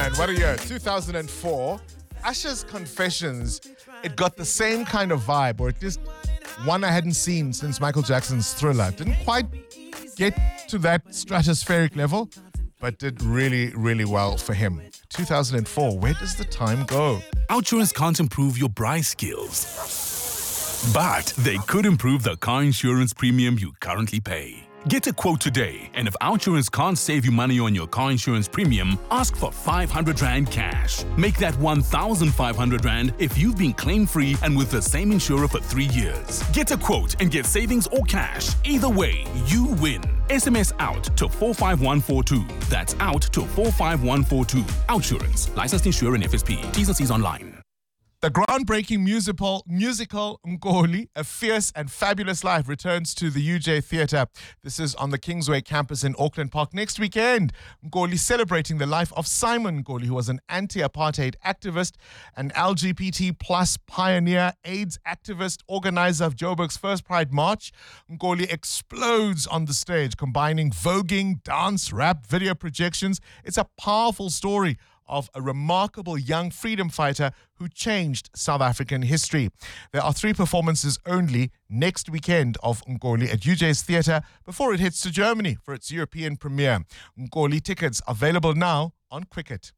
man, what a year. 2004. Usher's Confessions, it got the same kind of vibe, or at least one I hadn't seen since Michael Jackson's Thriller. Didn't quite get to that stratospheric level, but did really, really well for him. 2004, where does the time go? Outsurance can't improve your Braai skills, but they could improve the car insurance premium you currently pay. Get a quote today, and if Outsurance can't save you money on your car insurance premium, ask for 500 Rand cash. Make that 1,500 Rand if you've been claim-free and with the same insurer for 3 years. Get a quote and get savings or cash. Either way, you win. SMS out to 45142. That's out to 45142. Outsurance. Licensed insurer and FSP. T's and C's online. The groundbreaking musical Nkoli, A Fierce and Fabulous Life, returns to the UJ Theatre. This is on the Kingsway campus in Auckland Park next weekend. Nkoli celebrating the life of Simon Nkoli, who was an anti-apartheid activist, an LGBT plus pioneer, AIDS activist, organizer of Joburg's first Pride March. Nkoli explodes on the stage, combining voguing, dance, rap, video projections. It's a powerful story of a remarkable young freedom fighter who changed South African history. There are 3 performances only next weekend of Nkoli at UJ's Theatre before it hits to Germany for its European premiere. Nkoli tickets available now on Quicket.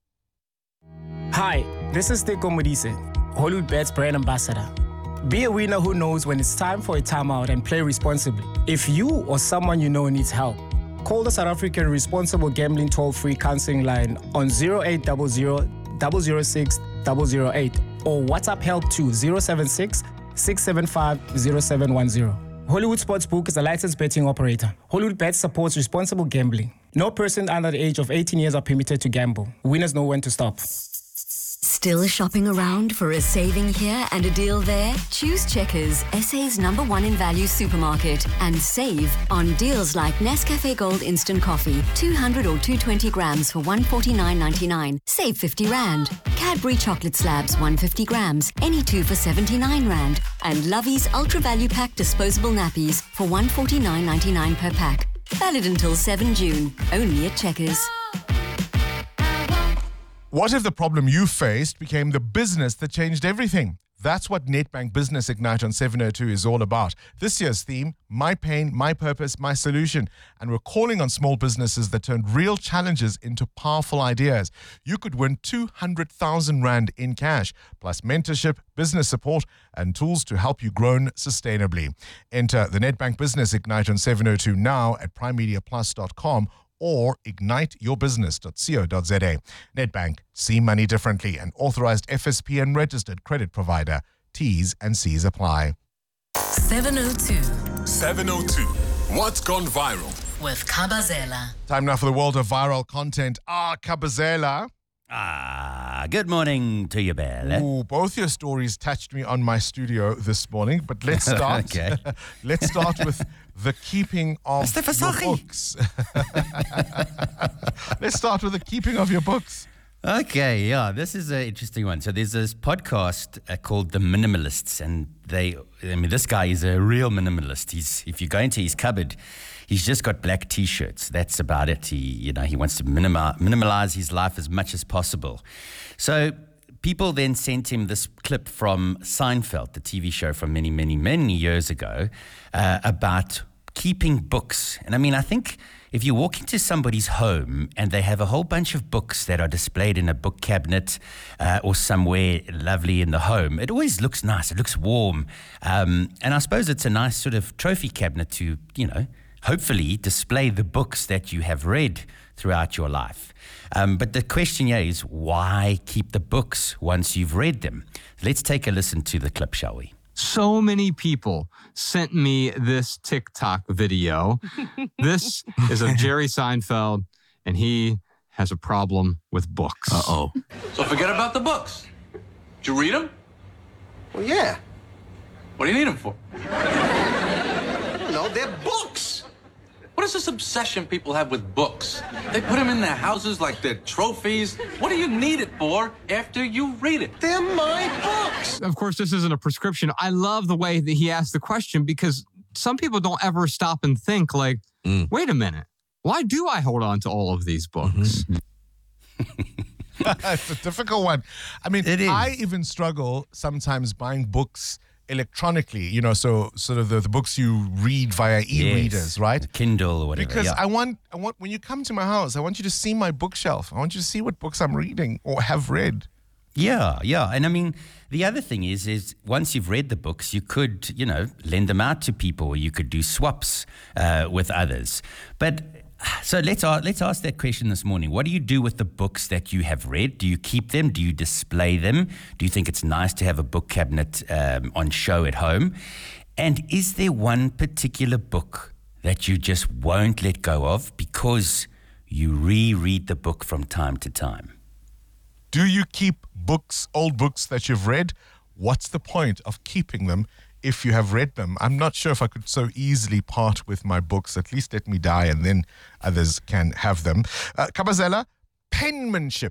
Hi, this is Teko Modise, Hollywood Bet's brand ambassador. Be a winner who knows when it's time for a timeout and play responsibly. If you or someone you know needs help, call the South African Responsible Gambling Toll-Free Counseling Line on 0800 006 008 or WhatsApp help to 076 675 0710. Hollywood Sportsbook is a licensed betting operator. Hollywood Bet supports responsible gambling. No person under the age of 18 years are permitted to gamble. Winners know when to stop. Still shopping around for a saving here and a deal there? Choose Checkers, SA's #1 in value supermarket, and save on deals like Nescafe Gold Instant Coffee, 200 or 220 grams for 149.99. Save 50 Rand. Cadbury Chocolate Slabs, 150 grams, any 2 for 79 Rand. And Lovey's Ultra Value Pack disposable nappies for 149.99 per pack. Valid until 7 June. Only at Checkers. What if the problem you faced became the business that changed everything? That's what Nedbank Business Ignite on 702 is all about. This year's theme, My Pain, My Purpose, My Solution. And we're calling on small businesses that turn real challenges into powerful ideas. You could win 200,000 Rand in cash, plus mentorship, business support, and tools to help you grow sustainably. Enter the Nedbank Business Ignite on 702 now at primemediaplus.com or igniteyourbusiness.co.za. Nedbank, see money differently. An authorized FSP and registered credit provider. T's and C's apply. 702. 702. What's gone viral? With Kabazela. Time now for the world of viral content. Kabazela. Good morning to you, Bella. Ooh, both your stories touched me on my studio this morning, but let's start. Okay. Let's start with the keeping of your books. Let's start with the keeping of your books. Okay, yeah, this is an interesting one. So there's this podcast called The Minimalists, and this guy is a real minimalist. If you go into his cupboard, he's just got black T-shirts. That's about it. He wants to minimalize his life as much as possible. So people then sent him this clip from Seinfeld, the TV show from many, many, many years ago, about keeping books. And I think if you walk into somebody's home and they have a whole bunch of books that are displayed in a book cabinet or somewhere lovely in the home, it always looks nice. It looks warm. And I suppose it's a nice sort of trophy cabinet to, hopefully display the books that you have read throughout your life. But the question here is, why keep the books once you've read them? Let's take a listen to the clip, shall we? So many people sent me this TikTok video. This is of Jerry Seinfeld, and he has a problem with books. Uh-oh. So forget about the books. Did you read them? Well, yeah. What do you need them for? I don't know. They're books. What is this obsession people have with books? They put them in their houses like they're trophies. What do you need it for after you read it? They're my books. Of course, this isn't a prescription. I love the way that he asked the question because some people don't ever stop and think like, wait a minute, why do I hold on to all of these books? It's a difficult one. I mean, It is. I even struggle sometimes buying books electronically, so sort of the books you read via e-readers, Yes. right? Kindle or whatever. Because yeah. I want when you come to my house, I want you to see my bookshelf. I want you to see what books I'm reading or have read. Yeah. And I mean, the other thing is once you've read the books, you could, lend them out to people, or you could do swaps with others. But so let's ask that question this morning. What do you do with the books that you have read? Do you keep them? Do you display them? Do you think it's nice to have a book cabinet on show at home? And is there one particular book that you just won't let go of because you reread the book from time to time? Do you keep books, old books that you've read? What's the point of keeping them if you have read them? I'm not sure if I could so easily part with my books. At least let me die and then others can have them. Kabazela, penmanship.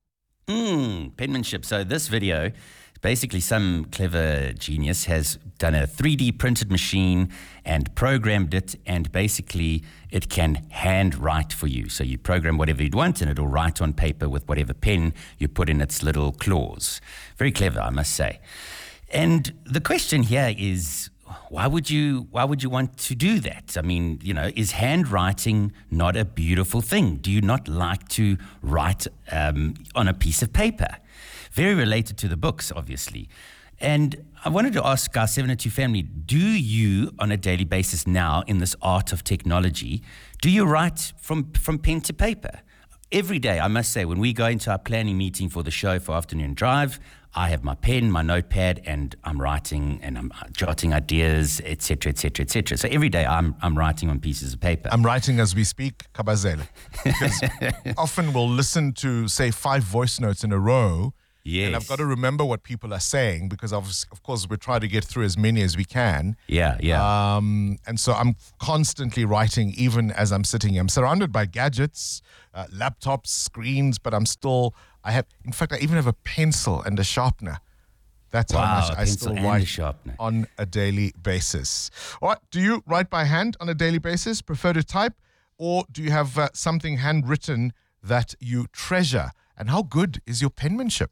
Penmanship. So this video, basically some clever genius has done a 3D printed machine and programmed it, and basically it can handwrite for you. So you program whatever you'd want and it'll write on paper with whatever pen you put in its little claws. Very clever, I must say. And the question here is, why would you want to do that? I mean, is handwriting not a beautiful thing? Do you not like to write on a piece of paper? Very related to the books, obviously. And I wanted to ask our 702 family, do you, on a daily basis now, in this art of technology, do you write from pen to paper? Every day, I must say, when we go into our planning meeting for the show for Afternoon Drive, I have my pen, my notepad, and I'm writing and I'm jotting ideas, etc., etc., etc. So every day I'm writing on pieces of paper. I'm writing as we speak, Kabazela. Because often we'll listen to, say, 5 voice notes in a row. Yes. And I've got to remember what people are saying because, of course, we try to get through as many as we can. Yeah. And so I'm constantly writing even as I'm sitting here. I'm surrounded by gadgets, laptops, screens, but I even have a pencil and a sharpener. That's how much I still write on a daily basis. All right, do you write by hand on a daily basis, prefer to type, or do you have something handwritten that you treasure? And how good is your penmanship?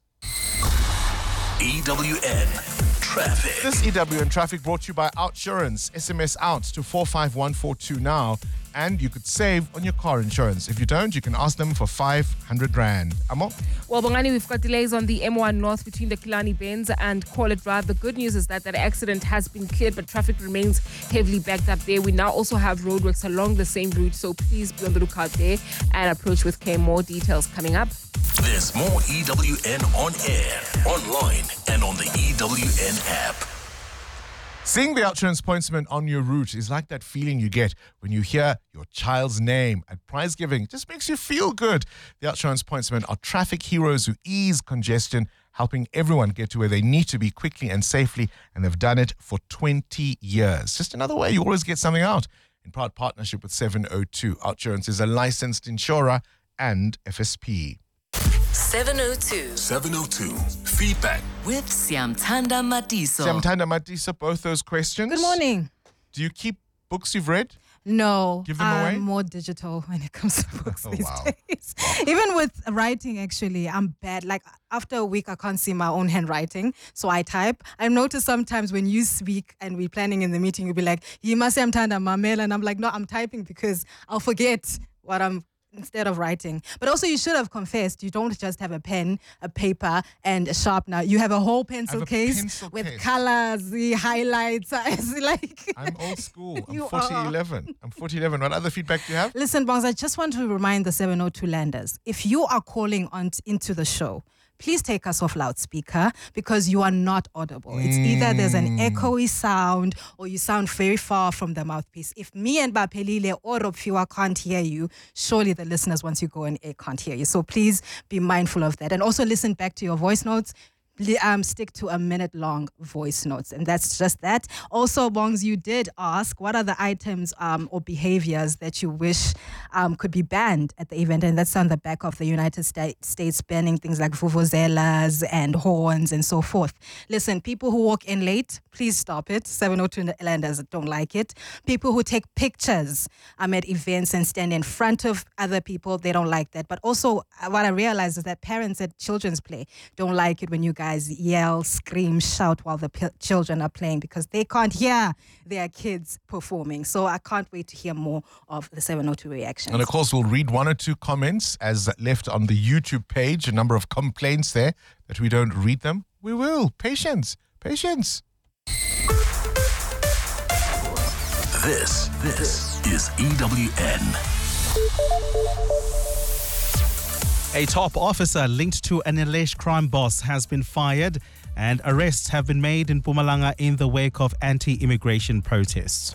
EWN Traffic. This EWN Traffic brought to you by Outsurance. SMS out to 45142 now, and you could save on your car insurance. If you don't, you can ask them for 500 Rand. Amo? Well, Bongani, we've got delays on the M1 North between the Killarney Bends and Call It Drive. The good news is that accident has been cleared, but traffic remains heavily backed up there. We now also have roadworks along the same route, so please be on the lookout there and approach with care. More details coming up. There's more EWN on air, online, and on the EWN app. Seeing the Outsurance pointsman on your route is like that feeling you get when you hear your child's name at prize giving. It just makes you feel good. The Outsurance pointsmen are traffic heroes who ease congestion, helping everyone get to where they need to be quickly and safely, and they've done it for 20 years. Just another way you always get something out. In proud partnership with 702, Outsurance is a licensed insurer and FSP. 702 Feedback with Siamtanda Matiso. Siamtanda Matiso, both those questions. Good morning. Do you keep books you've read? No, Give them I'm away? more digital when it comes to books these wow. days. Even with writing, actually, I'm bad. Like after a week, I can't see my own handwriting, so I type. I've noticed sometimes when you speak and we're planning in the meeting, you'll be like, "You must say Siamtanda Mamela," and I'm like, "No, I'm typing because I'll forget what I'm." Instead of writing. But also you should have confessed, you don't just have a pen, a paper, and a sharpener. You have a whole pencil case with colors, the highlights. I'm old school. I'm 4011. I'm 4011. What other feedback do you have? Listen, Bongs, I just want to remind the 702 landers, if you are calling into the show, please take us off loudspeaker because you are not audible. It's either there's an echoey sound or you sound very far from the mouthpiece. If me and Bapelile or Ropfiwa can't hear you, surely the listeners, once you go on air, can't hear you. So please be mindful of that. And also listen back to your voice notes. stick to a minute-long voice notes. And that's just that. Also, Bongs, you did ask, what are the items or behaviors that you wish could be banned at the event? And that's on the back of the United States banning things like vuvuzelas and horns and so forth. Listen, people who walk in late, please stop it. 702 Landers don't like it. People who take pictures at events and stand in front of other people, they don't like that. But also, what I realize is that parents at children's play don't like it when you guys yell, scream, shout while the children are playing, because they can't hear their kids performing. So I can't wait to hear more of the 702 reactions. And of course, we'll read one or two comments as left on the YouTube page. A number of complaints there that we don't read them. We will. Patience. Patience. This is EWN. A top officer linked to an alleged crime boss has been fired, and arrests have been made in Mpumalanga in the wake of anti-immigration protests.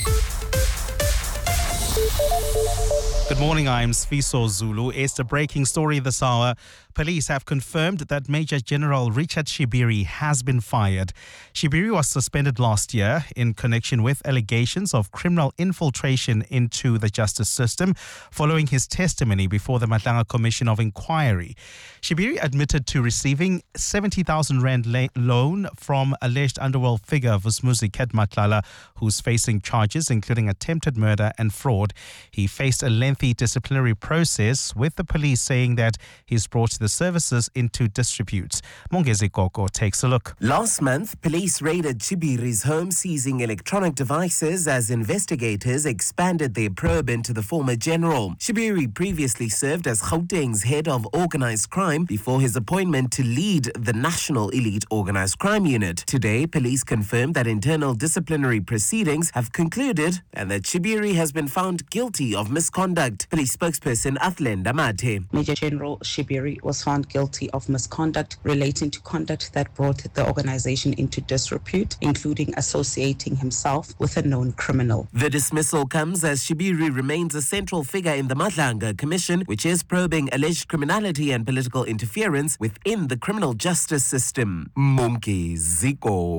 Good morning, I'm Sfiso Zulu. It's the breaking story this hour. Police have confirmed that Major General Richard Shibiri has been fired. Shibiri was suspended last year in connection with allegations of criminal infiltration into the justice system following his testimony before the Matlanga Commission of Inquiry. Shibiri admitted to receiving 70,000 rand loan from alleged underworld figure Vusmuzi Matlala, who's facing charges including attempted murder and fraud. He faced a lengthy disciplinary process, with the police saying that he's brought the services into disrepute. Mongezi Koko takes a look. Last month, police raided Shibiri's home, seizing electronic devices as investigators expanded their probe into the former general. Shibiri previously served as Gauteng's head of organised crime before his appointment to lead the National Elite Organised Crime Unit. Today, police confirmed that internal disciplinary proceedings have concluded and that Shibiri has been found guilty of misconduct. Police spokesperson Athlenda Mathe. Major General Shibiri was found guilty of misconduct relating to conduct that brought the organization into disrepute, including associating himself with a known criminal. The dismissal comes as Shibiri remains a central figure in the Matlanga Commission, which is probing alleged criminality and political interference within the criminal justice system. Mongezi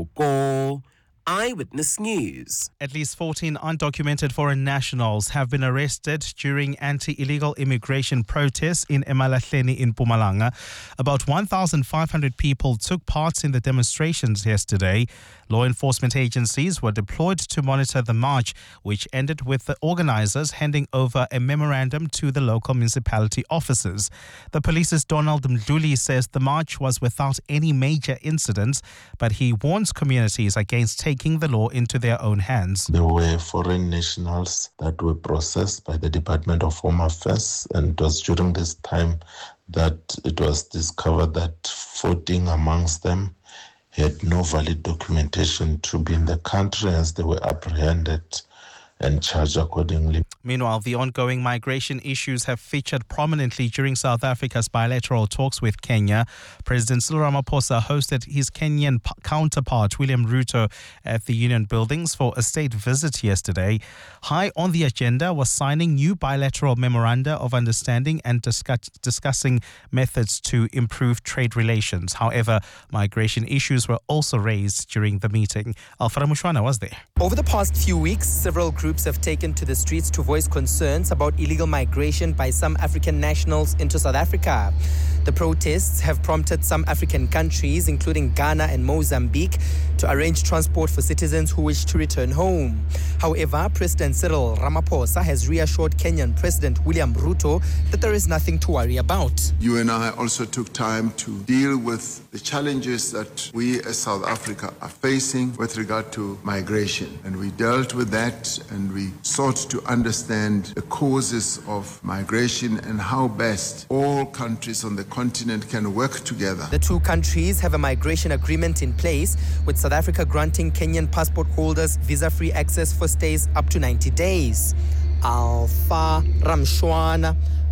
Koko, Eyewitness News. At least 14 undocumented foreign nationals have been arrested during anti-illegal immigration protests in Emalahleni in Mpumalanga. About 1,500 people took part in the demonstrations yesterday. Law enforcement agencies were deployed to monitor the march, which ended with the organizers handing over a memorandum to the local municipality officers. The police's Donald Mduli says the march was without any major incidents, but he warns communities against taking the law into their own hands. There were foreign nationals that were processed by the Department of Home Affairs, and it was during this time that it was discovered that 14 amongst them had no valid documentation to be in the country, as they were apprehended and charged accordingly. Meanwhile, the ongoing migration issues have featured prominently during South Africa's bilateral talks with Kenya. President Cyril Ramaphosa hosted his Kenyan counterpart, William Ruto, at the Union Buildings for a state visit yesterday. High on the agenda was signing new bilateral memoranda of understanding and discussing methods to improve trade relations. However, migration issues were also raised during the meeting. Alfred Mushwana was there. Over the past few weeks, several groups have taken to the streets to voice concerns about illegal migration by some African nationals into South Africa. The protests have prompted some African countries, including Ghana and Mozambique, to arrange transport for citizens who wish to return home. However, President Cyril Ramaphosa has reassured Kenyan President William Ruto that there is nothing to worry about. You and I also took time to deal with the challenges that we as South Africa are facing with regard to migration. And we dealt with that, and we sought to understand the causes of migration and how best all countries on the continent can work together. The two countries have a migration agreement in place, with South Africa granting Kenyan passport holders visa-free access for stays up to 90 days. Alpha Ramshwana, Eyewitness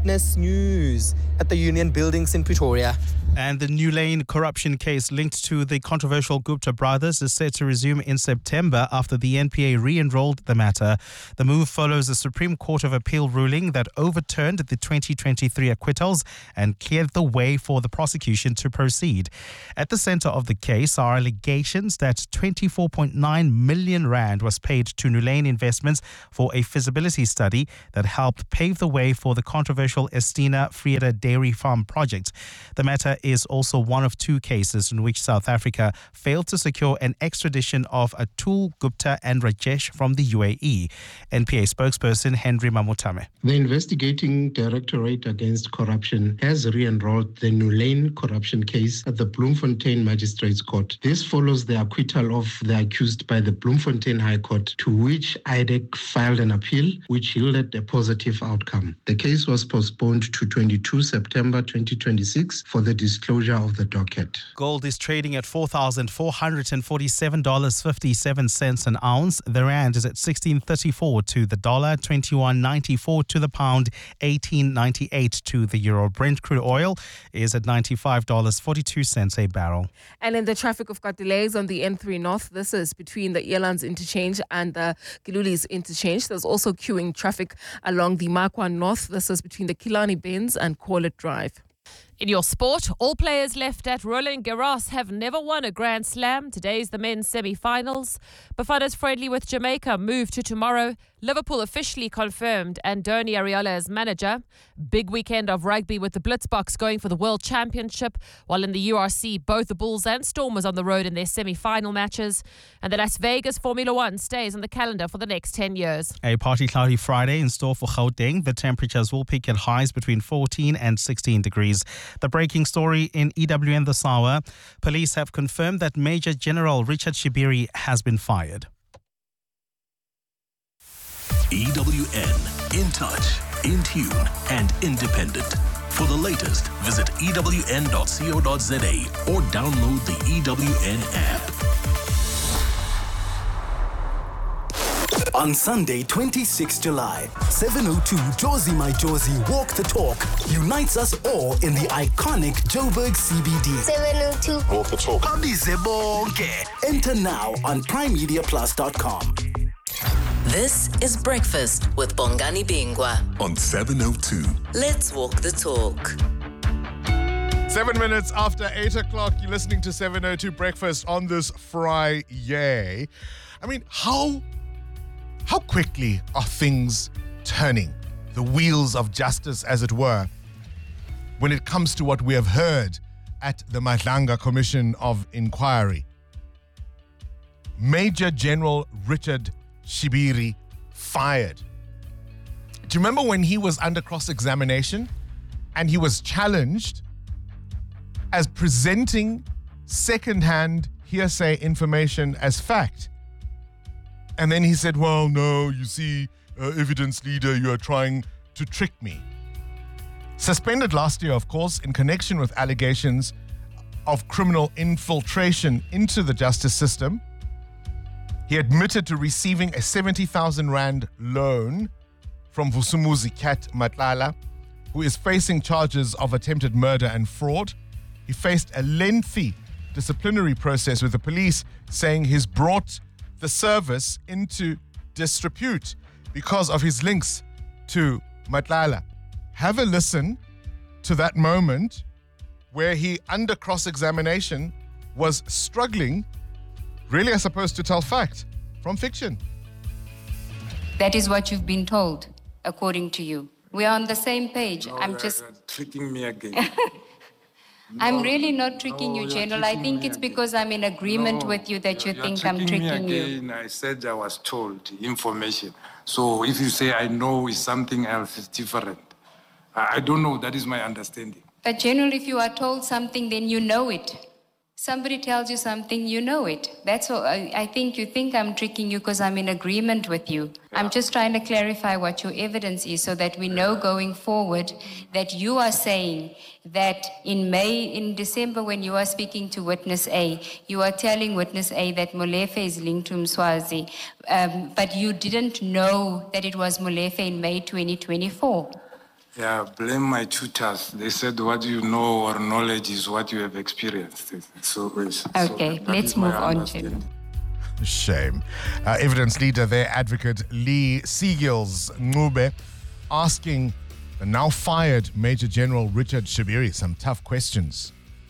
Witness News at the Union Buildings in Pretoria. And the New Lane corruption case linked to the controversial Gupta brothers is set to resume in September after the NPA re-enrolled the matter. The move follows a Supreme Court of Appeal ruling that overturned the 2023 acquittals and cleared the way for the prosecution to proceed. At the center of the case are allegations that 24.9 million rand was paid to New Lane Investments for a feasibility study that helped pave the way for the controversial Estina Frieda Dairy Farm project. The matter is also one of two cases in which South Africa failed to secure an extradition of Atul Gupta and Rajesh from the UAE. NPA spokesperson Henry Mamutame. The investigating Directorate Against Corruption has re-enrolled the New Lane corruption case at the Bloemfontein Magistrates Court. This follows the acquittal of the accused by the Bloemfontein High Court, to which IDEC filed an appeal, which yielded a positive outcome. The case was postponed to 22 September 2026 for the disclosure of the docket. Gold is trading at $4,447.57 an ounce. The rand is at 16.34 to the dollar, 21.94 to the pound, 18.98 to the euro. Brent crude oil is at $95.42 a barrel. And in the traffic, we've got delays on the N3 North. This is between the Elands interchange and the Gilulis interchange. There's also queuing traffic along the Makwa North. This is between the Killarney Bends and Corlett Drive. In your sport, all players left at Roland Garros have never won a Grand Slam. Today's the men's semi-finals. Bafana's friendly with Jamaica moved to tomorrow. Liverpool officially confirmed Andoni Areola as manager. Big weekend of rugby with the Blitzboks going for the World Championship, while in the URC, both the Bulls and Stormers on the road in their semi-final matches. And the Las Vegas Formula One stays on the calendar for the next 10 years. A partly cloudy Friday in store for Gauteng. The temperatures will peak at highs between 14 and 16 degrees. The breaking story in EWN this hour. Police have confirmed that Major General Richard Shibiri has been fired. EWN, in touch, in tune, and independent. For the latest, visit ewn.co.za or download the EWN app. On Sunday, 26 July, 7:02 Jozi My Jozi Walk the Talk unites us all in the iconic Joburg CBD. 7:02 Walk the Talk. Abize bonke. Enter now on primemediaplus.com. This is Breakfast with Bongani Bingwa on 702. Let's walk the talk. 7 minutes after 8 o'clock, you're listening to 702 Breakfast on this Friday. I mean, how quickly are things turning, the wheels of justice, as it were, when it comes to what we have heard at the Madlanga Commission of Inquiry? Major General Richard Shibiri fired. Do you remember when he was under cross-examination and he was challenged as presenting second-hand hearsay information as fact? And then he said, well, no, you see, evidence leader, you are trying to trick me. Suspended last year, of course, in connection with allegations of criminal infiltration into the justice system. He admitted to receiving a 70,000 rand loan from Vusumuzi Kat Matlala, who is facing charges of attempted murder and fraud. He faced a lengthy disciplinary process with the police, saying he's brought the service into disrepute because of his links to Matlala. Have a listen to that moment where he, under cross-examination, was struggling, really, I suppose, to tell fact from fiction. That is what you've been told, according to you. We are on the same page. No, I'm just... You're tricking me again. I'm really not tricking you, General. I think it's because I'm in agreement with you that you think I'm tricking you. I said I was told information. So if you say I know is something else, it's different. I don't know. That is my understanding. But General, if you are told something, then you know it. Somebody tells you something, you know it. That's all. I think you think I'm tricking you because I'm in agreement with you. Yeah. I'm just trying to clarify what your evidence is so that we know going forward that you are saying that in December, when you are speaking to Witness A, you are telling Witness A that Molefe is linked to Mswazi, but you didn't know that it was Molefe in May 2024. Yeah, blame my tutors. They said what you know or knowledge is what you have experienced. Okay, let's move on, Jim. Shame. Evidence leader there, advocate Lee Seagills Ngube, asking the now fired Major General Richard Shibiri some tough questions.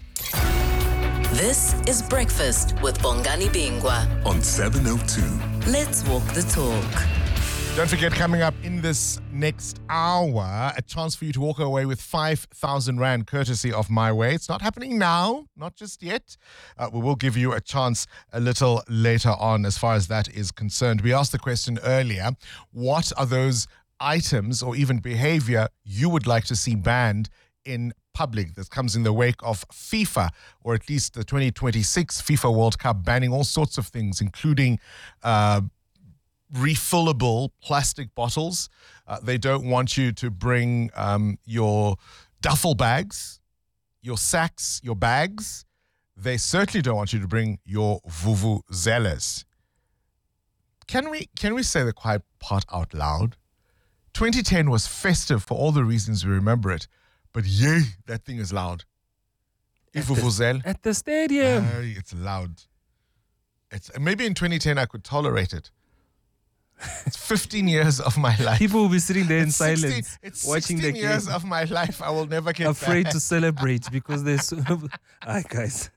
This is Breakfast with Bongani Bingwa on 702. Let's walk the talk. Don't forget, coming up in this next hour, a chance for you to walk away with 5,000 Rand courtesy of My Way. It's not happening now, not just yet. We will give you a chance a little later on as far as that is concerned. We asked the question earlier, what are those items or even behavior you would like to see banned in public? This comes in the wake of FIFA, or at least the 2026 FIFA World Cup, banning all sorts of things, including refillable plastic bottles. They don't want you to bring your duffel bags, your sacks, your bags. They certainly don't want you to bring your vuvuzelas. Can we say the quiet part out loud? 2010 was festive for all the reasons we remember it, but yay, that thing is loud. At the stadium. It's loud. Maybe in 2010 I could tolerate it. It's 15 years of my life. People will be sitting there in silence, watching the game. 16 years of my life I will never get afraid back. to celebrate because they're so... Alright, guys.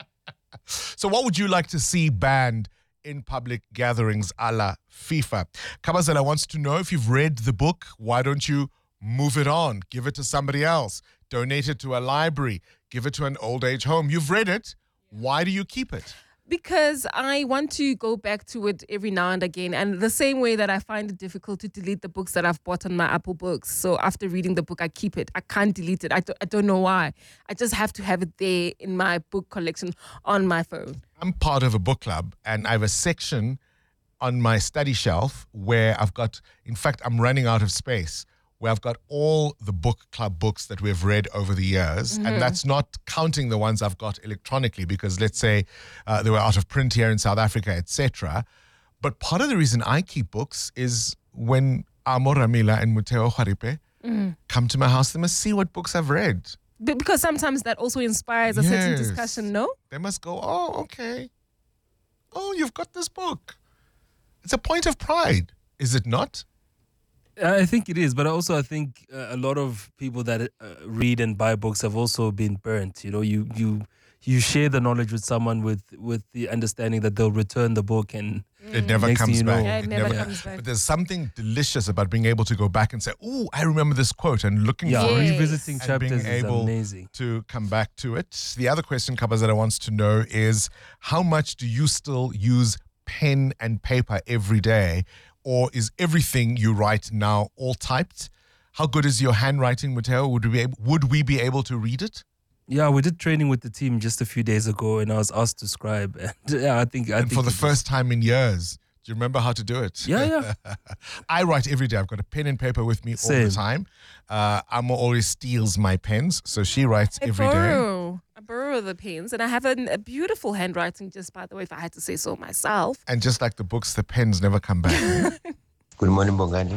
So what would you like to see banned in public gatherings a la FIFA? Kabazela wants to know if you've read the book, why don't you move it on? Give it to somebody else. Donate it to a library. Give it to an old age home. You've read it. Why do you keep it? Because I want to go back to it every now and again. And the same way that I find it difficult to delete the books that I've bought on my Apple Books. So after reading the book, I keep it. I can't delete it. I don't know why. I just have to have it there in my book collection on my phone. I'm part of a book club and I have a section on my study shelf where I've got, in fact, I'm running out of space, where I've got all the book club books that we've read over the years. Mm-hmm. And that's not counting the ones I've got electronically because let's say they were out of print here in South Africa, etc. But part of the reason I keep books is when Amo Ramila and Muteo Kharipe come to my house, they must see what books I've read. Because sometimes that also inspires a certain discussion, no? They must go, oh, okay. Oh, you've got this book. It's a point of pride, is it not? I think it is, but also I think a lot of people that read and buy books have also been burnt. You know, you share the knowledge with someone with the understanding that they'll return the book and it never comes back. Yeah, it never comes back. But there's something delicious about being able to go back and say, "Oh, I remember this quote," and looking for it, revisiting and chapters being able is amazing. to come back to it. The other question Kabazela wants to know is, how much do you still use pen and paper every day? Or is everything you write now all typed? How good is your handwriting, Mateo? Would we be able to read it? Yeah, we did training with the team just a few days ago, and I was asked to scribe. And yeah, I think for the first time in years, do you remember how to do it? Yeah. I write every day. I've got a pen and paper with me all the time. Amma always steals my pens, so she writes every day. I borrow the pens, and I have a beautiful handwriting, just by the way, if I had to say so myself. And just like the books, the pens never come back. Good morning, Bongani.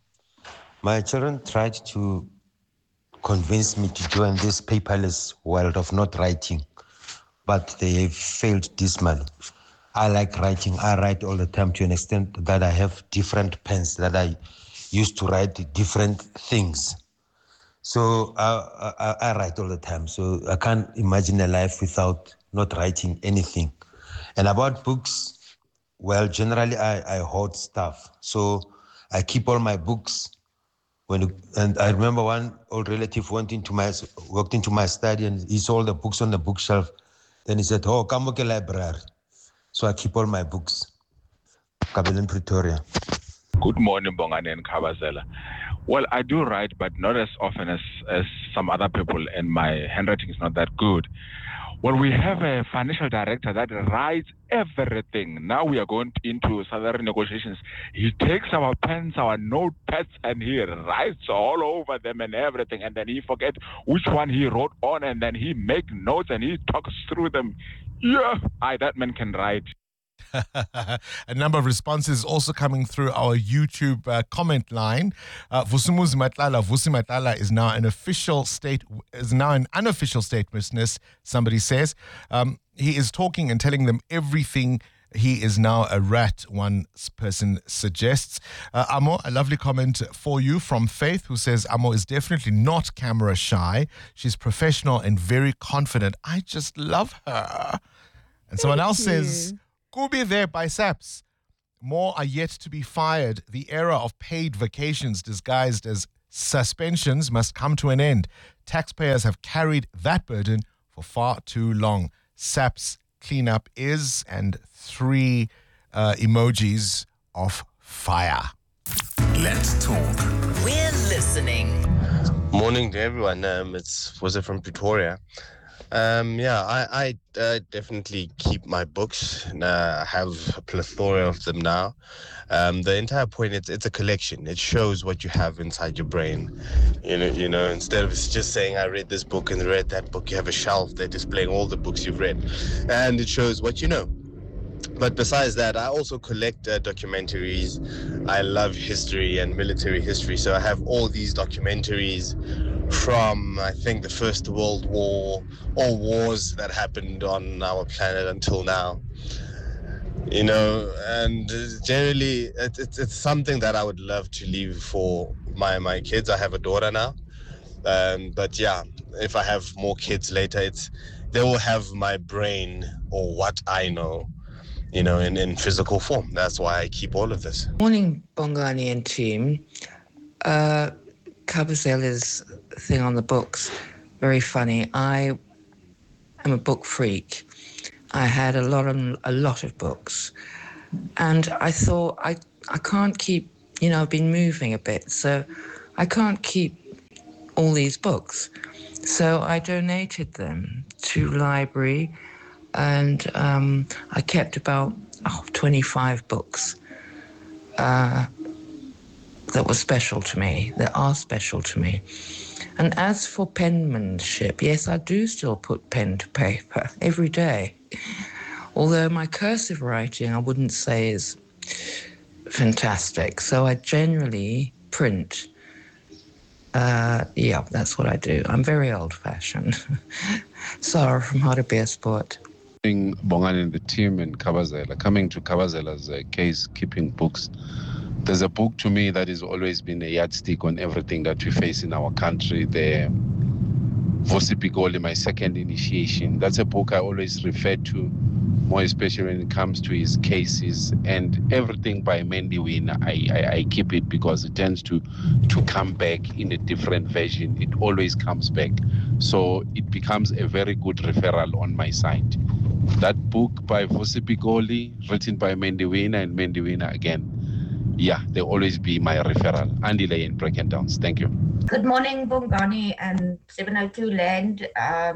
My children tried to convince me to join this paperless world of not writing, but they have failed dismally. I like writing. I write all the time to an extent that I have different pens that I use to write different things. So I write all the time. So I can't imagine a life without not writing anything. And about books, well, generally I hoard stuff. So I keep all my books. And I remember one old relative walked into my study and he saw all the books on the bookshelf. Then he said, "Oh, come to library." So I keep all my books. Kabelin, Pretoria. Good morning, Bongani and Kabazela. Well, I do write, but not as often as some other people, and my handwriting is not that good. Well, we have a financial director that writes everything. Now we are going into salary negotiations. He takes our pens, our notepads, and he writes all over them and everything. And then he forgets which one he wrote on, and then he makes notes and he talks through them. Yeah, that man can write. A number of responses also coming through our YouTube comment line. Vusumuzi Matlala, Vusi Matlala is now an unofficial state witness, somebody says. He is talking and telling them everything. He is now a rat, one person suggests. Amo, a lovely comment for you from Faith, who says Amo is definitely not camera shy. She's professional and very confident. I just love her. And someone else says, Kubi there by Saps. More are yet to be fired. The era of paid vacations disguised as suspensions must come to an end. Taxpayers have carried that burden for far too long. Saps cleanup is, and 3 emojis of fire. Let's talk. We're listening. Morning to everyone. It's from Pretoria. I definitely keep my books. I have a plethora of them now. The entire point, it's a collection. It shows what you have inside your brain. You know, instead of just saying, I read this book and read that book, you have a shelf. They're displaying all the books you've read. And it shows what you know. But besides that, I also collect documentaries. I love history and military history. So I have all these documentaries from, I think, the First World War, all wars that happened on our planet until now. You know, and generally, it's something that I would love to leave for my kids. I have a daughter now. But yeah, if I have more kids later, they will have my brain or what I know, you know, in physical form. That's why I keep all of this. Morning, Bongani and team. Kabazela's thing on the books, very funny. I am a book freak. I had a lot of books, and I thought I can't keep, you know, I've been moving a bit, so I can't keep all these books. So I donated them to library, and I kept about 25 books that were special to me, that are special to me. And as for penmanship, yes, I do still put pen to paper every day. Although my cursive writing, I wouldn't say is fantastic. So I generally print. Yeah, that's what I do. I'm very old-fashioned. Sarah from Hartbeespoort. Bongani and the team in Kabazela, coming to Kabazela's case, keeping books. There's a book to me that has always been a yardstick on everything that we face in our country. The Vusi Pigoli, My Second Initiation. That's a book I always refer to, more especially when it comes to his cases, and everything by Mandy Wynne. I keep it because it tends to come back in a different version. It always comes back. So it becomes a very good referral on my side. That book by Vusi Pigoli, written by Mandy Wynne and Mandy Wynne again. Yeah, they'll always be my referral. Andy Lay in Breakendowns. Thank you. Good morning, Bongani and 702 Land.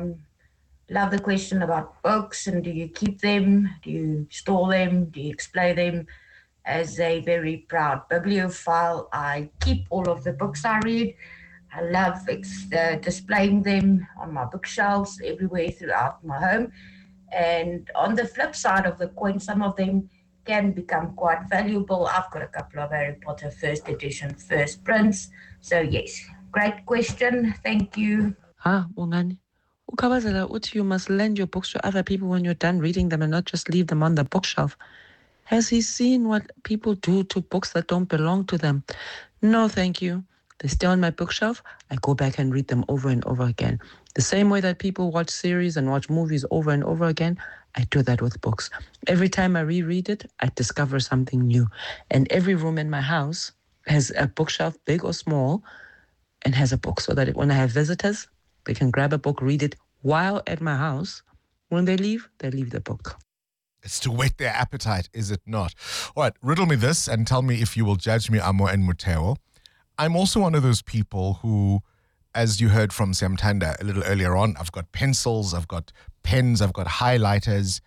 Love the question about books, and do you keep them? Do you store them? Do you display them? As a very proud bibliophile, I keep all of the books I read. I love displaying them on my bookshelves everywhere throughout my home. And on the flip side of the coin, some of them can become quite valuable. I've got a couple of Harry Potter first edition, first prints. So yes, great question. Thank you. Bongani. Ukabazela uthi you must lend your books to other people when you're done reading them and not just leave them on the bookshelf. Has he seen what people do to books that don't belong to them? No, thank you. They stay on my bookshelf. I go back and read them over and over again. The same way that people watch series and watch movies over and over again, I do that with books. Every time I reread it, I discover something new. And every room in my house has a bookshelf, big or small, and has a book so that when I have visitors, they can grab a book, read it while at my house. When they leave the book. It's to whet their appetite, is it not? All right, riddle me this and tell me if you will judge me, Amo and Muteo. I'm also one of those people who, as you heard from Siamtanda a little earlier on, I've got pencils, I've got pens, I've got highlighters.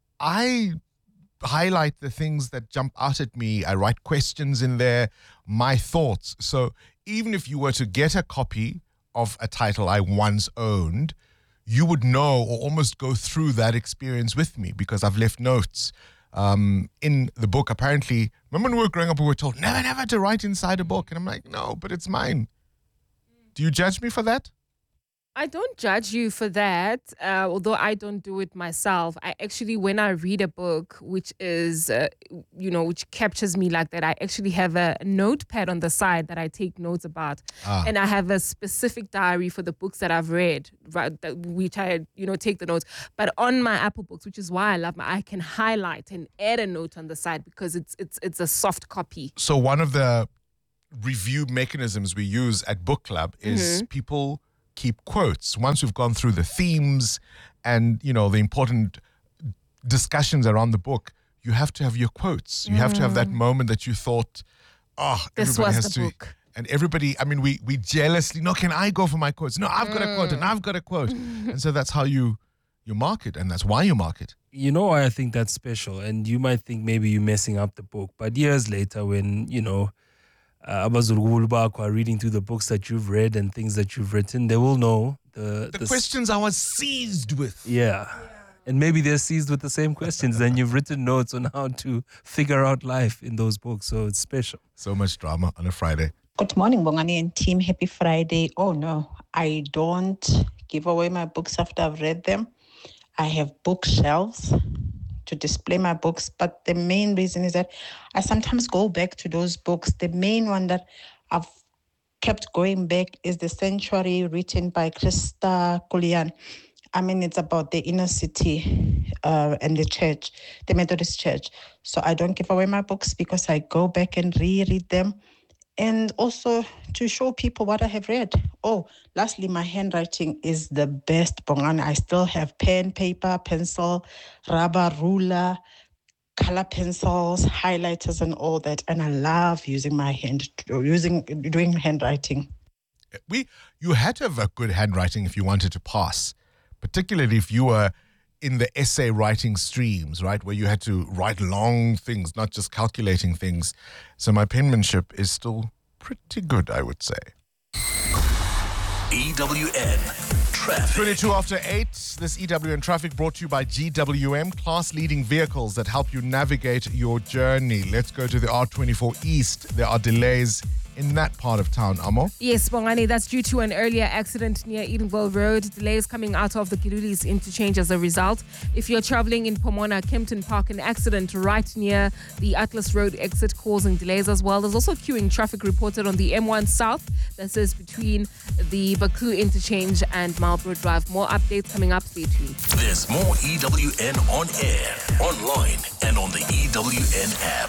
I highlight the things that jump out at me. I write questions in there, my thoughts. So even if you were to get a copy of a title I once owned, you would know or almost go through that experience with me because I've left notes. in the book. Apparently, remember when we were growing up, we were told never to write inside a book. And I'm like, no, but it's mine. Do you judge me for that? I don't judge you for that, although I don't do it myself. I actually, when I read a book, which is, which captures me like that, I actually have a notepad on the side that I take notes about. And I have a specific diary for the books that I've read, right, which I, take the notes. But on my Apple Books, which is why I love I can highlight and add a note on the side because it's a soft copy. So one of the review mechanisms we use at Book Club is people keep quotes. Once we've gone through the themes and, the important discussions around the book, you have to have your quotes. You have to have that moment that you thought, this everybody was has the to. book. And everybody, we jealously, no, can I go for my quotes? No, I've got a quote and I've got a quote. And so that's how you market, and that's why you market. You know why I think that's special? And you might think maybe you're messing up the book. But years later when, AbaZulu are reading through the books that you've read and things that you've written, they will know the questions I was seized with. Yeah. And maybe they're seized with the same questions. Then you've written notes on how to figure out life in those books. So it's special. So much drama on a Friday. Good morning, Bongani and team. Happy Friday. Oh, no, I don't give away my books after I've read them. I have bookshelves to display my books, but the main reason is that I sometimes go back to those books. The main one that I've kept going back is The Sanctuary, written by Krista Kulian. It's about the inner city and the church, the Methodist Church. So I don't give away my books because I go back and reread them, and also to show people what I have read. Oh, lastly, my handwriting is the best, Bongani. I still have pen, paper, pencil, rubber, ruler, color pencils, highlighters, and all that. And I love using my hand, doing handwriting. You had to have a good handwriting if you wanted to pass, particularly if you were in the essay writing streams, right, where you had to write long things, not just calculating things. So my penmanship is still pretty good, I would say. EWN Traffic. 22 after 8. This EWN Traffic brought to you by GWM, class-leading vehicles that help you navigate your journey. Let's go to the R24 East. There are delays in that part of town, Amo. Yes, Bongani, that's due to an earlier accident near Edenville Road. Delays coming out of the Gilulis interchange as a result. If you're traveling in Pomona, Kempton Park, an accident right near the Atlas Road exit causing delays as well. There's also queuing traffic reported on the M1 South. That is between the Baku interchange and Marlborough Drive. More updates coming up. Stay tuned. There's more EWN on air, online, and on the EWN app.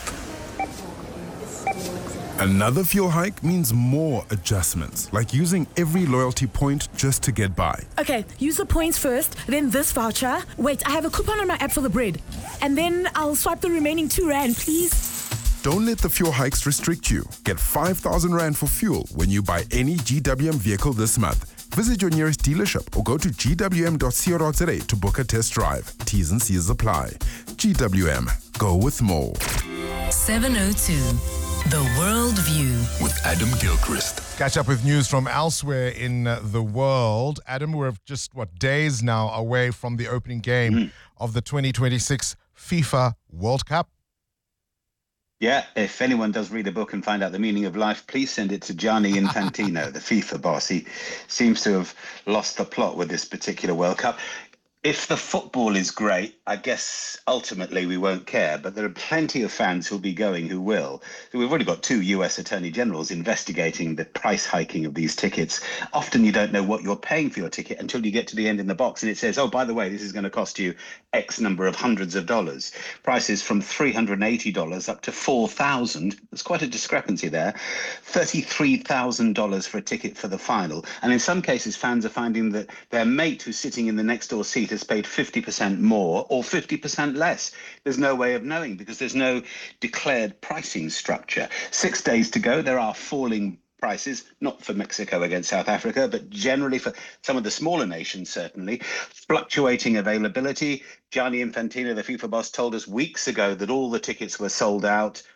Another fuel hike means more adjustments, like using every loyalty point just to get by. Okay, use the points first, then this voucher. Wait, I have a coupon on my app for the bread. And then I'll swipe the remaining R2, please. Don't let the fuel hikes restrict you. Get 5,000 Rand for fuel when you buy any GWM vehicle this month. Visit your nearest dealership or go to gwm.co.za to book a test drive. T's and C's apply. GWM. Go with more. 702. The World View with Adam Gilchrist. Catch up with news from elsewhere in the world. Adam, we're just, days now away from the opening game of the 2026 FIFA World Cup. Yeah, if anyone does read a book and find out the meaning of life, please send it to Gianni Infantino, the FIFA boss. He seems to have lost the plot with this particular World Cup. If the football is great, I guess ultimately we won't care, but there are plenty of fans who'll be going who will. We've already got 2 US attorney generals investigating the price hiking of these tickets. Often you don't know what you're paying for your ticket until you get to the end in the box and it says, oh, by the way, this is going to cost you X number of hundreds of dollars. Prices from $380 up to $4,000. There's quite a discrepancy there. $33,000 for a ticket for the final. And in some cases, fans are finding that their mate who's sitting in the next door seat has paid 50% more or 50% less. There's no way of knowing because there's no declared pricing structure. 6 days to go. There are falling prices, not for Mexico against South Africa, but generally for some of the smaller nations, certainly. Fluctuating availability. Gianni Infantino, the FIFA boss, told us weeks ago that all the tickets were sold out.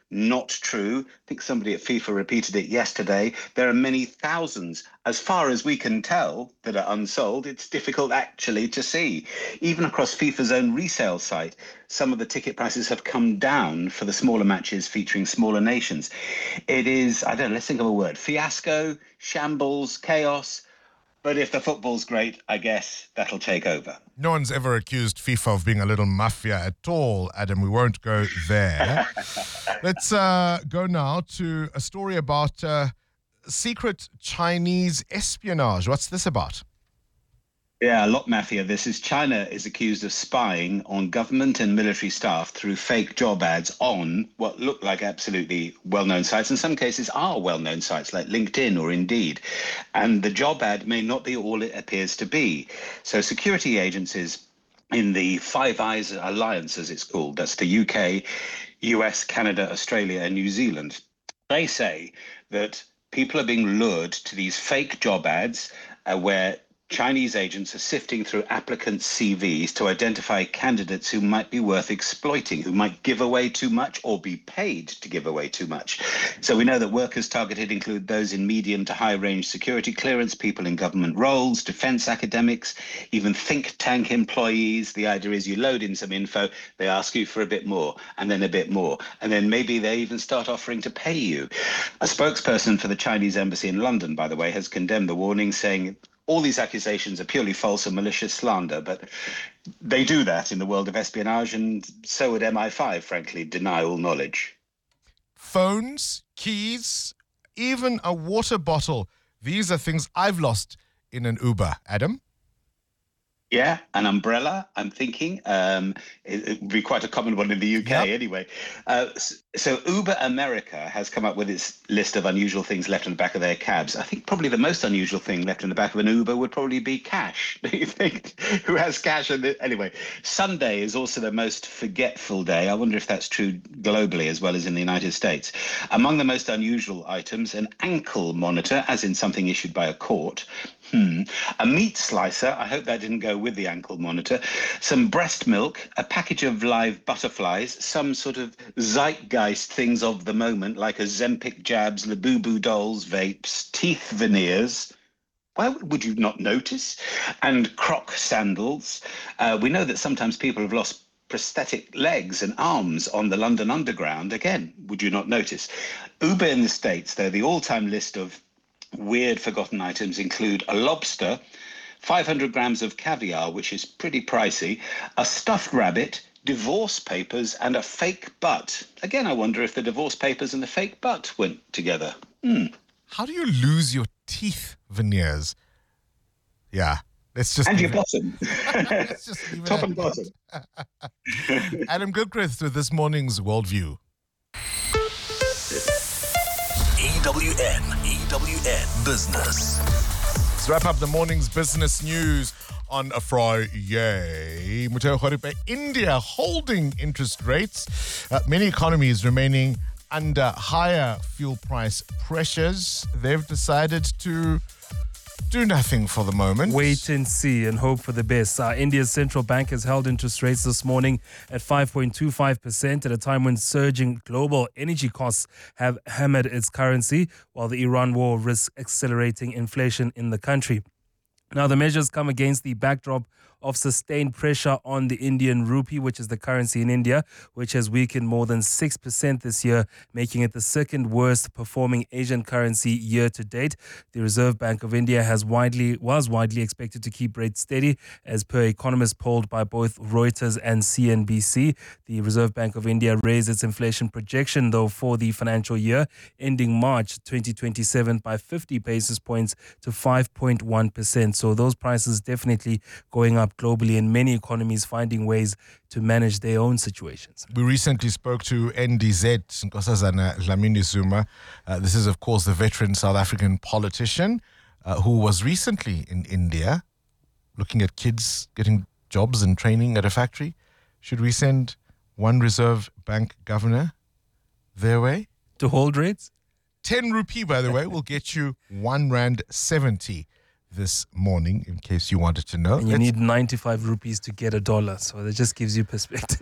not true. I think somebody at FIFA repeated it yesterday. There are many thousands, as far as we can tell, that are unsold. It's difficult actually to see. Even across FIFA's own resale site, some of the ticket prices have come down for the smaller matches featuring smaller nations. It is, I don't know, let's think of a word, fiasco, shambles, chaos. But if the football's great, I guess that'll take over. No one's ever accused FIFA of being a little mafia at all, Adam. We won't go there. Let's go now to a story about secret Chinese espionage. What's this about? Yeah, a lot mafia. This is China is accused of spying on government and military staff through fake job ads on what look like absolutely well-known sites. In some cases are well-known sites like LinkedIn or Indeed. And the job ad may not be all it appears to be. So security agencies in the Five Eyes Alliance, as it's called, that's the UK, US, Canada, Australia and New Zealand, they say that people are being lured to these fake job ads where Chinese agents are sifting through applicants' CVs to identify candidates who might be worth exploiting, who might give away too much or be paid to give away too much. So we know that workers targeted include those in medium to high-range security clearance, people in government roles, defense academics, even think tank employees. The idea is you load in some info, they ask you for a bit more, and then a bit more, and then maybe they even start offering to pay you. A spokesperson for the Chinese embassy in London, by the way, has condemned the warning, saying all these accusations are purely false and malicious slander, but they do that in the world of espionage, and so would MI5, frankly, deny all knowledge. Phones, keys, even a water bottle. These are things I've lost in an Uber. Adam? Yeah, an umbrella, I'm thinking. It would be quite a common one in the UK anyway. So Uber America has come up with its list of unusual things left in the back of their cabs. I think probably the most unusual thing left in the back of an Uber would probably be cash. Do you think? Who has cash? Anyway, Sunday is also the most forgetful day. I wonder if that's true globally as well as in the United States. Among the most unusual items, an ankle monitor, as in something issued by a court. A meat slicer, I hope that didn't go with the ankle monitor, some breast milk, a package of live butterflies, some sort of zeitgeist things of the moment like Ozempic jabs, Labubu dolls, vapes, teeth veneers. Why would you not notice? And croc sandals. We know that sometimes people have lost prosthetic legs and arms on the London Underground. Again, would you not notice? Uber in the States, though, the all-time list of weird forgotten items include a lobster, 500 grams of caviar, which is pretty pricey, a stuffed rabbit, divorce papers, and a fake butt. Again, I wonder if the divorce papers and the fake butt went together. How do you lose your teeth veneers? Yeah, let's just... And your bottom. Let's just leave it Top at and bottom. Adam Gilchrist with this morning's Worldview. EWN Business. Let's wrap up the morning's business news on a Friday. Muteo Khoripe, India holding interest rates. Many economies remaining under higher fuel price pressures. They've decided to do nothing for the moment. Wait and see and hope for the best. India's central bank has held interest rates this morning at 5.25% at a time when surging global energy costs have hammered its currency, while the Iran war risks accelerating inflation in the country. Now, the measures come against the backdrop of sustained pressure on the Indian rupee, which is the currency in India, which has weakened more than 6% this year, making it the second worst performing Asian currency year to date. The Reserve Bank of India was widely expected to keep rates steady, as per economists polled by both Reuters and CNBC. The Reserve Bank of India raised its inflation projection, though, for the financial year ending March 2027 by 50 basis points to 5.1%. So those prices definitely going up globally, and many economies finding ways to manage their own situations. We recently spoke to NDZ, Nkosazana Dlamini Zuma. This is, of course, the veteran South African politician who was recently in India looking at kids getting jobs and training at a factory. Should we send one Reserve Bank governor their way? To hold rates? 10 rupee, by the way, will get you R1.70 this morning, in case you wanted to know. And you need 95 rupees to get $1, so that just gives you perspective.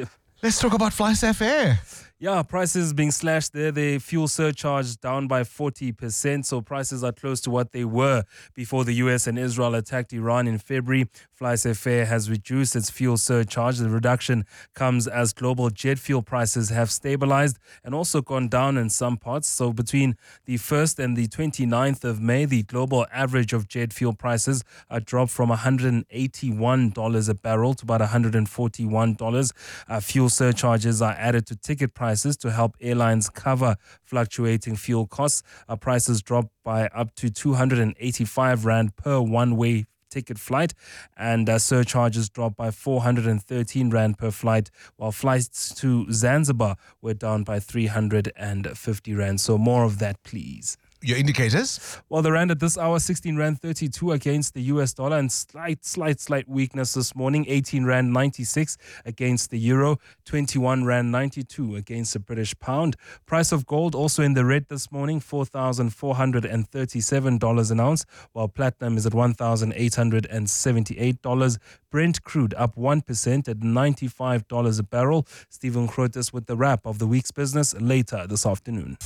Let's talk about FlySafair. Yeah, prices being slashed there. The fuel surcharge down by 40%. So prices are close to what they were before the US and Israel attacked Iran in February. FlySafair has reduced its fuel surcharge. The reduction comes as global jet fuel prices have stabilized and also gone down in some parts. So between the 1st and the 29th of May, the global average of jet fuel prices dropped from $181 a barrel to about $141. Fuel surcharges are added to ticket prices to help airlines cover fluctuating fuel costs. Prices dropped by up to 285 Rand per one-way ticket flight, and surcharges dropped by 413 Rand per flight, while flights to Zanzibar were down by 350 Rand. So more of that, please. Your indicators? Well, the Rand at this hour, 16 Rand 32 against the US dollar, and slight weakness this morning, 18 Rand 96 against the euro, 21 Rand 92 against the British pound. Price of gold also in the red this morning, $4,437 an ounce, while platinum is at $1,878. Brent crude up 1% at $95 a barrel. Stephen Krotis with the wrap of the week's business later this afternoon.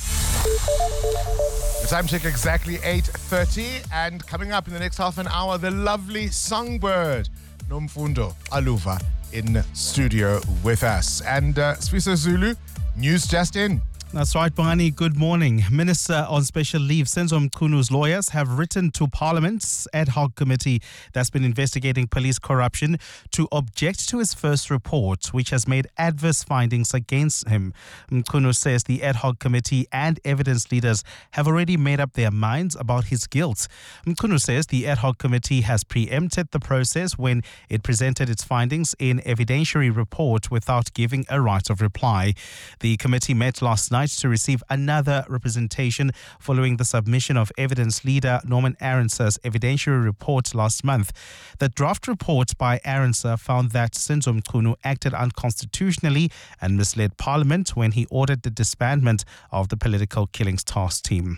The time check exactly 8:30, and coming up in the next half an hour, the lovely songbird Nomfundo Aluva in studio with us. And Sfiso Zulu, news just in. That's right, Bongani. Good morning. Minister on special leave, Senzo Mkunu's lawyers have written to Parliament's ad hoc committee that's been investigating police corruption to object to his first report, which has made adverse findings against him. Mkunu says the ad hoc committee and evidence leaders have already made up their minds about his guilt. Mkunu says the ad hoc committee has preempted the process when it presented its findings in evidentiary report without giving a right of reply. The committee met last night to receive another representation following the submission of evidence leader Norman Arendse's evidentiary report last month. The draft report by Arendse found that Senzo Mkunu acted unconstitutionally and misled Parliament when he ordered the disbandment of the Political Killings Task Team.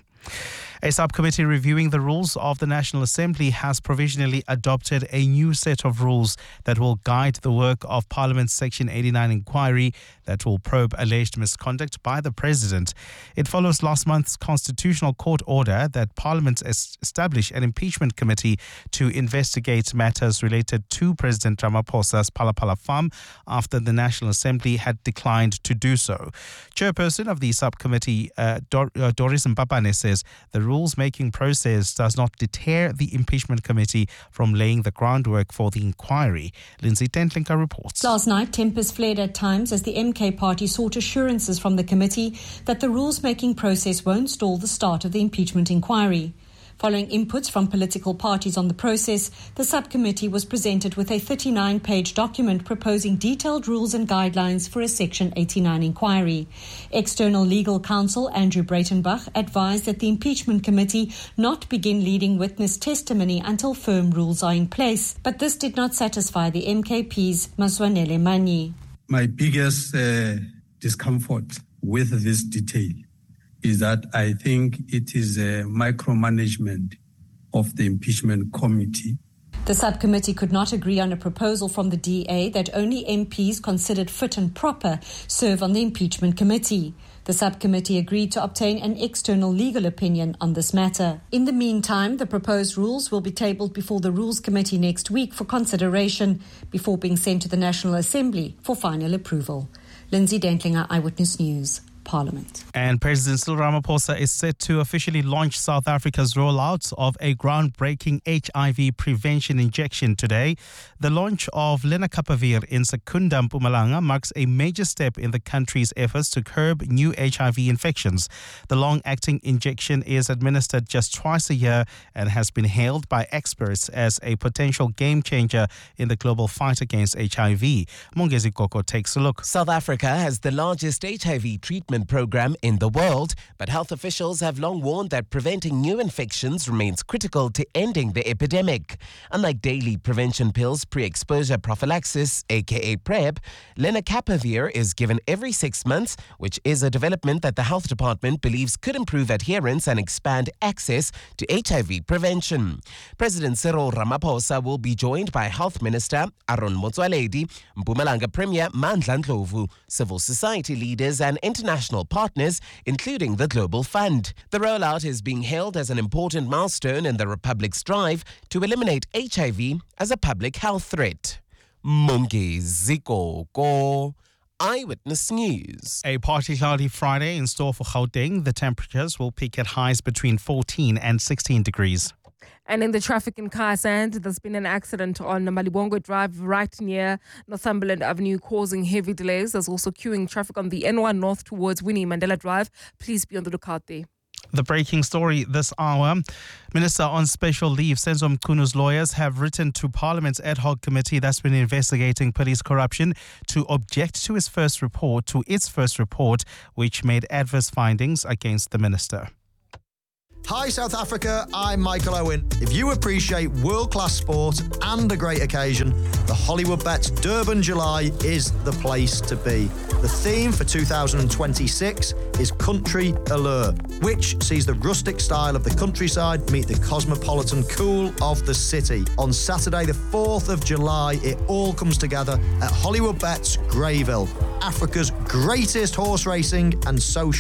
A subcommittee reviewing the rules of the National Assembly has provisionally adopted a new set of rules that will guide the work of Parliament's Section 89 inquiry that will probe alleged misconduct by the President. It follows last month's Constitutional Court order that Parliament establish an impeachment committee to investigate matters related to President Ramaphosa's Phala farm after the National Assembly had declined to do so. Chairperson of the subcommittee, Doris Mpapane, says the rules-making process does not deter the impeachment committee from laying the groundwork for the inquiry. Lindsay Tentlinka reports. Last night, tempers flared at times as the MK party sought assurances from the committee that the rules-making process won't stall the start of the impeachment inquiry. Following inputs from political parties on the process, the subcommittee was presented with a 39-page document proposing detailed rules and guidelines for a Section 89 inquiry. External legal counsel Andrew Breitenbach advised that the impeachment committee not begin leading witness testimony until firm rules are in place, but this did not satisfy the MKP's Maswanele Manyi. My biggest discomfort with this detail is that I think it is a micromanagement of the impeachment committee. The subcommittee could not agree on a proposal from the DA that only MPs considered fit and proper serve on the impeachment committee. The subcommittee agreed to obtain an external legal opinion on this matter. In the meantime, the proposed rules will be tabled before the Rules Committee next week for consideration before being sent to the National Assembly for final approval. Lindsay Dentlinger, Eyewitness News, Parliament. And President Cyril Ramaphosa is set to officially launch South Africa's rollout of a groundbreaking HIV prevention injection today. The launch of Lenacapavir in Secunda, Mpumalanga marks a major step in the country's efforts to curb new HIV infections. The long-acting injection is administered just twice a year and has been hailed by experts as a potential game changer in the global fight against HIV. Mongezi Koko takes a look. South Africa has the largest HIV treatment treatment program in the world, but health officials have long warned that preventing new infections remains critical to ending the epidemic. Unlike daily prevention pills, pre-exposure prophylaxis, aka PrEP, lenacapavir is given every 6 months, which is a development that the health department believes could improve adherence and expand access to HIV prevention. President Cyril Ramaphosa will be joined by Health Minister Aaron Motsoaledi, Mpumalanga Premier Mandla Ndlovu, civil society leaders and international partners, including the Global Fund. The rollout is being hailed as an important milestone in the Republic's drive to eliminate HIV as a public health threat. Mongezi Koko, Eyewitness News. A partly cloudy Friday in store for Gauteng. The temperatures will peak at highs between 14 and 16 degrees. And in the traffic in Kaasand, there's been an accident on Malibongwe Drive right near Northumberland Avenue causing heavy delays. There's also queuing traffic on the N1 North towards Winnie Mandela Drive. Please be on the lookout there. The breaking story this hour. Minister on special leave, Senzo Mkunu's lawyers have written to Parliament's ad hoc committee that's been investigating police corruption to object to its first report, which made adverse findings against the minister. Hi South Africa, I'm Michael Owen. If you appreciate world-class sport and a great occasion, the Hollywood Bets Durban July is the place to be. The theme for 2026 is Country Allure, which sees the rustic style of the countryside meet the cosmopolitan cool of the city. On Saturday the 4th of July, it all comes together at Hollywood Bets Greyville, Africa's greatest horse racing and social